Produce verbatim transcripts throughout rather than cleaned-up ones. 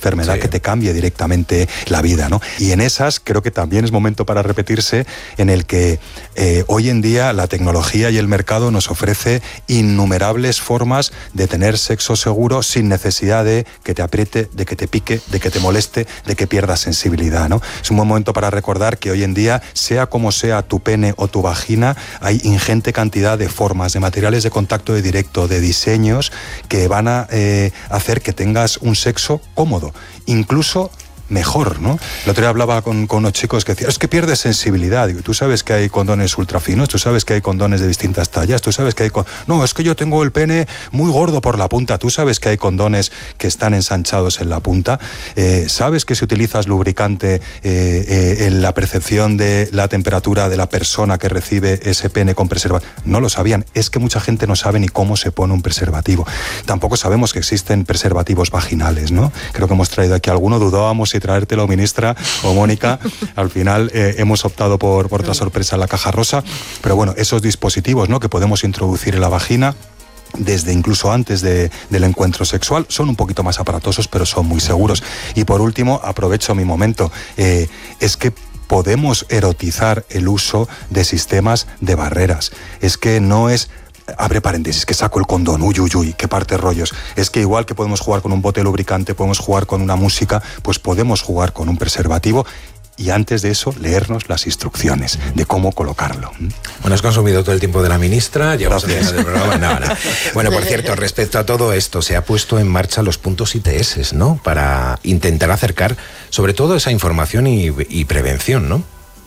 enfermedad sí. que te cambie directamente la vida, ¿no? Y en esas creo que también es momento para repetirse en el que eh, hoy en día la tecnología y el mercado nos ofrece innumerables formas de tener sexo seguro sin necesidad de que te apriete, de que te pique, de que te moleste, de que pierdas sensibilidad, ¿no? Es un buen momento para recordar que hoy en día, sea como sea tu pene o tu vagina, hay ingente cantidad de formas, de materiales de contacto de directo, de diseños que van a eh, hacer que tengas un sexo cómodo, incluso mejor, ¿no? El otro día hablaba con, con unos chicos que decían, es que pierdes sensibilidad. Digo, tú sabes que hay condones ultra finos, tú sabes que hay condones de distintas tallas, tú sabes que hay... Con... No, es que yo tengo el pene muy gordo por la punta, tú sabes que hay condones que están ensanchados en la punta, eh, sabes que si utilizas lubricante eh, eh, en la percepción de la temperatura de la persona que recibe ese pene con preservativo. No lo sabían, es que mucha gente no sabe ni cómo se pone un preservativo. Tampoco sabemos que existen preservativos vaginales, ¿no? Creo que hemos traído aquí alguno, dudábamos si traértelo, ministra o Mónica. Al final eh, hemos optado por, por otra sorpresa en la caja rosa, pero bueno, esos dispositivos, ¿no?, que podemos introducir en la vagina desde incluso antes de, del encuentro sexual, son un poquito más aparatosos, pero son muy seguros. Y por último, aprovecho mi momento, eh, es que podemos erotizar el uso de sistemas de barreras. Es que no es... Abre paréntesis, que saco el condón, uy, uy, uy, qué parte rollos. Es que igual que podemos jugar con un bote lubricante, podemos jugar con una música, pues podemos jugar con un preservativo. Y antes de eso, leernos las instrucciones de cómo colocarlo. Bueno, has consumido todo el tiempo de la ministra, llevamos el programa. No, no. Bueno, por cierto, respecto a todo esto, se ha puesto en marcha los puntos I T S, ¿no? Para intentar acercar, sobre todo, esa información y, y prevención, ¿no?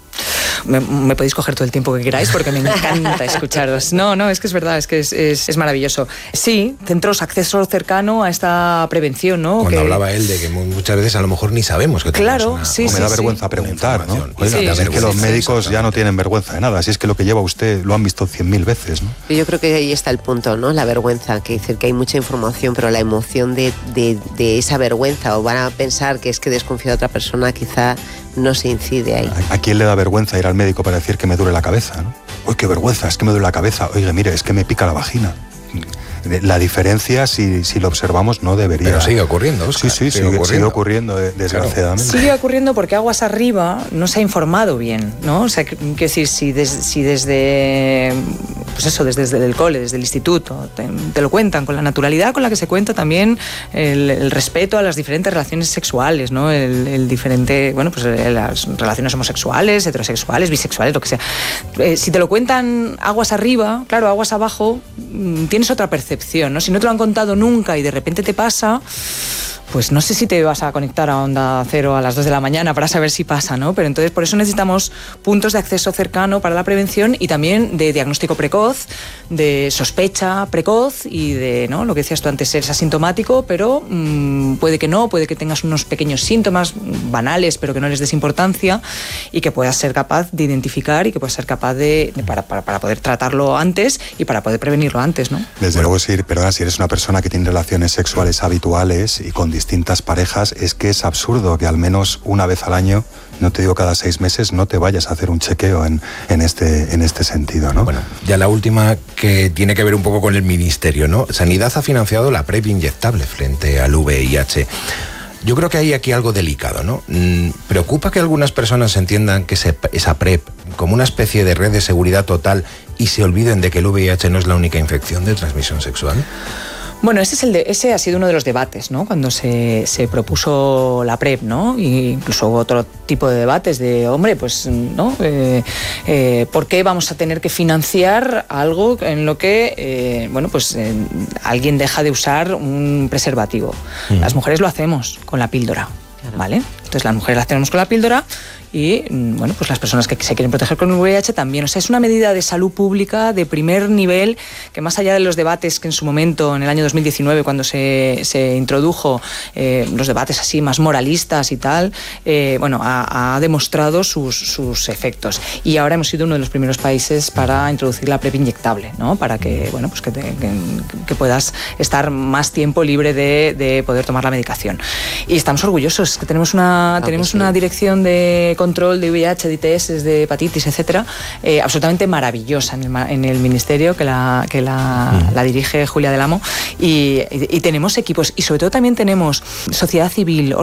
Me, me podéis coger todo el tiempo que queráis porque me encanta escucharos. No, no, es que es verdad, es que es, es, es maravilloso. Sí, centros, acceso cercano a esta prevención, ¿no? Cuando que... hablaba él de que muchas veces a lo mejor ni sabemos que tenemos claro, una... sí, o me da sí, vergüenza sí. preguntar, ¿no? Oiga, sí, es sí, que los sí, médicos ya no tienen vergüenza de nada, si es que lo que lleva usted lo han visto cien mil veces, ¿no? Yo creo que ahí está el punto, ¿no? La vergüenza, que decir que hay mucha información, pero la emoción de, de, de esa vergüenza, o van a pensar que es que desconfía de otra persona, quizá no se incide ahí. ¿A, a quién le da vergüenza ir al médico para decir que me duele la cabeza, ¿no? Uy, qué vergüenza, es que me duele la cabeza. Oiga, mire, es que me pica la vagina. La diferencia, si, si lo observamos, no debería... Pero sigue ocurriendo, Óscar. Sí, sí, sigue, sigue, ocurriendo. sigue ocurriendo, desgraciadamente. Sigue ocurriendo porque aguas arriba no se ha informado bien, ¿no? O sea, que, que decir, si, des, si desde... Pues eso, desde, desde el cole, desde el instituto, te, te lo cuentan con la naturalidad con la que se cuenta también el, el respeto a las diferentes relaciones sexuales, ¿no? El, el diferente... Bueno, pues las relaciones homosexuales, heterosexuales, bisexuales, lo que sea. Eh, si te lo cuentan aguas arriba, claro, aguas abajo, tienes otra percepción, ¿no? Si no te lo han contado nunca y de repente te pasa, pues no sé si te vas a conectar a Onda Cero a las dos de la mañana para saber si pasa, ¿no? Pero entonces por eso necesitamos puntos de acceso cercano para la prevención y también de diagnóstico precoz, de sospecha precoz y de, ¿no?, lo que decías tú antes, ser asintomático, pero mmm, puede que no, puede que tengas unos pequeños síntomas banales, pero que no les des importancia y que puedas ser capaz de identificar y que puedas ser capaz de, de para, para, para poder tratarlo antes y para poder prevenirlo antes, ¿no? Desde luego, si, perdona, si eres una persona que tiene relaciones sexuales habituales y con distintas parejas, es que es absurdo que al menos una vez al año, no te digo cada seis meses, no te vayas a hacer un chequeo en, en, este, en este sentido, ¿no? Bueno, ya la última, que tiene que ver un poco con el ministerio, ¿no? Sanidad ha financiado la PrEP inyectable frente al V I H. Yo creo que hay aquí algo delicado, ¿no? ¿Preocupa que algunas personas entiendan que se, esa PrEP como una especie de red de seguridad total y se olviden de que el V I H no es la única infección de transmisión sexual? Bueno, ese, es el de, ese ha sido uno de los debates, ¿no? Cuando se, se propuso la PrEP, ¿no? Y incluso hubo otro tipo de debates de, hombre, pues, ¿no? Eh, eh, ¿Por qué vamos a tener que financiar algo en lo que, eh, bueno, pues eh, alguien deja de usar un preservativo? Mm. Las mujeres lo hacemos con la píldora, claro. ¿Vale? Entonces las mujeres las tenemos con la píldora y, bueno, pues las personas que se quieren proteger con el V I H también. O sea, es una medida de salud pública de primer nivel que, más allá de los debates que en su momento, en el año dos mil diecinueve, cuando se, se introdujo, eh, los debates así más moralistas y tal, eh, bueno, ha, ha demostrado sus, sus efectos. Y ahora hemos sido uno de los primeros países para introducir la PrEP inyectable, ¿no? Para que, bueno, pues que, te, que, que puedas estar más tiempo libre de, de poder tomar la medicación. Y estamos orgullosos, que tenemos una, ah, tenemos una dirección de control de V I H, de I T S, de hepatitis, etcétera, eh, absolutamente maravillosa en el, en el ministerio, que la, que la, mm. la dirige Julia del Amo, y, y, y tenemos equipos, y sobre todo también tenemos sociedad civil,